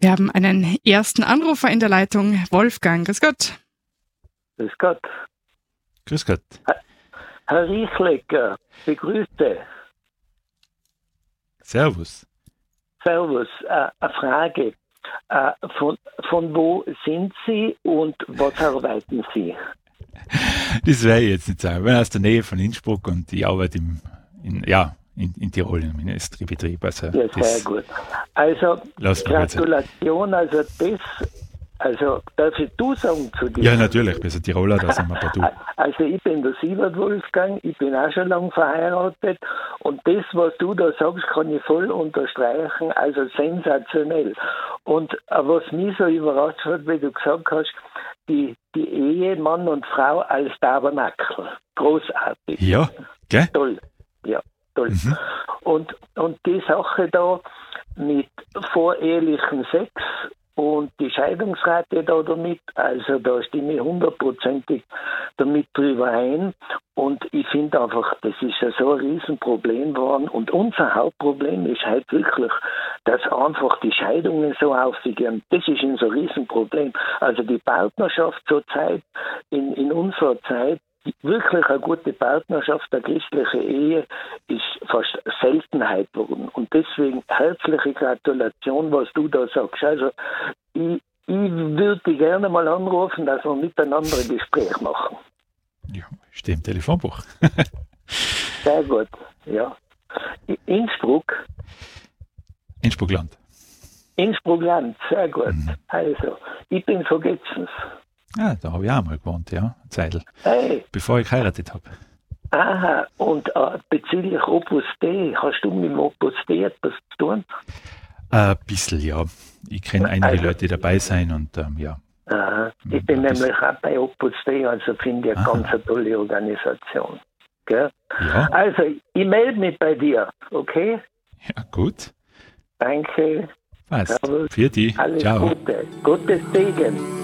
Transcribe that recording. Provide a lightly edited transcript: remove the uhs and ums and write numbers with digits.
Wir haben einen ersten Anrufer in der Leitung, Wolfgang. Grüß Gott. Grüß Gott. Grüß Gott. Herr Riechlecker, begrüße. Servus. Servus. Eine Frage. Von wo sind Sie und was arbeiten Sie? Das werde ich jetzt nicht sagen. Ich bin aus der Nähe von Innsbruck und ich arbeite in Tirol im Industriebetrieb. Also Ja, sehr gut. Also, Gratulation, also darf ich du sagen zu dir? Ja, natürlich, wir sind Tiroler, da sind wir bei du. Also ich bin der Siebert Wolfgang, ich bin auch schon lange verheiratet und das, was du da sagst, kann ich voll unterstreichen, also sensationell. Und was mich so überrascht hat, wie du gesagt hast, die Ehe, Mann und Frau als Tabernakel. Großartig. Ja, gell? Toll, ja, toll. Mhm. Und die Sache da mit vorehelichem Sex und die Scheidungsrate da damit, also da stimme ich 100%ig damit drüber ein. Und ich finde einfach, das ist ja so ein Riesenproblem geworden. Und unser Hauptproblem ist halt wirklich, dass einfach die Scheidungen so aufgehen. Das ist ein so Riesenproblem. Also die Partnerschaft zurzeit, in unserer Zeit, wirklich eine gute Partnerschaft, eine christliche Ehe, ist fast Seltenheit geworden. Und deswegen herzliche Gratulation, was du da sagst. Also ich würde dich gerne mal anrufen, dass wir miteinander ein Gespräch machen. Ja, steht im Telefonbuch. Sehr gut, ja. Innsbruck? Innsbruckland. Innsbruckland, sehr gut. Mhm. Also, ich bin von Getzens. Ja, da habe ich auch mal gewohnt, ja, Zeitl. Hey. Bevor ich geheiratet habe. Aha, und bezüglich Opus Dei, hast du mit dem Opus Dei etwas zu tun? Ein bisschen, ja. Ich kenne einige Leute, die dabei sein und ja. Aha. Ich bin nämlich auch bei Opus Dei, also finde ich eine ganz tolle Organisation. Gell? Ja. Also, ich melde mich bei dir, okay? Ja, gut. Danke. Passt. Für dich. Alles Ciao. Gute. Gottes Segen.